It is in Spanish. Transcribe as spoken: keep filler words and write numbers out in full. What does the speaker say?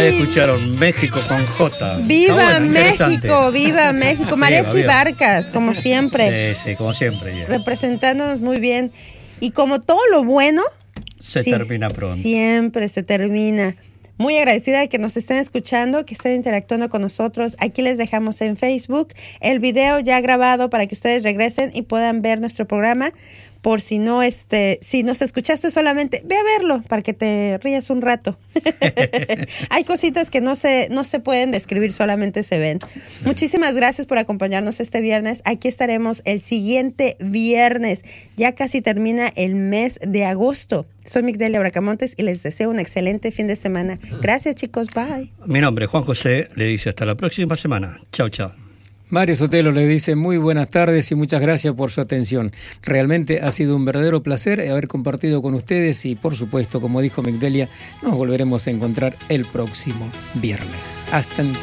Ahí escucharon México con J. ¡Viva bueno, México! ¡Viva México! Mariachi viva, viva. Barcas, como siempre. Sí, sí, como siempre. Ya. Representándonos muy bien. Y como todo lo bueno... Se sí, termina pronto. Siempre se termina. Muy agradecida de que nos estén escuchando, que estén interactuando con nosotros. Aquí les dejamos en Facebook el video ya grabado para que ustedes regresen y puedan ver nuestro programa. Por si no, este, si nos escuchaste solamente, ve a verlo para que te rías un rato. Hay cositas que no se, no se pueden describir, solamente se ven. Sí. Muchísimas gracias por acompañarnos este viernes. Aquí estaremos el siguiente viernes. Ya casi termina el mes de agosto. Soy Migdelia Bracamontes y les deseo un excelente fin de semana. Gracias, chicos. Bye. Mi nombre es Juan José. Le dice hasta la próxima semana. Chao, chao. Mario Sotelo le dice muy buenas tardes y muchas gracias por su atención. Realmente ha sido un verdadero placer haber compartido con ustedes y, por supuesto, como dijo Migdelia, nos volveremos a encontrar el próximo viernes. Hasta entonces.